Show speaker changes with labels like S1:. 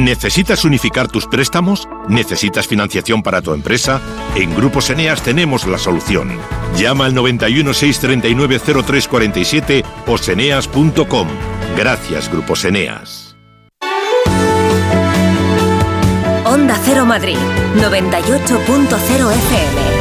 S1: ¿Necesitas unificar tus préstamos? ¿Necesitas financiación para tu empresa? En Grupos Eneas tenemos la solución. Llama al 91 639 0347 o seneas.com. Gracias, Grupos Eneas.
S2: Onda Cero Madrid, 98.0 FM.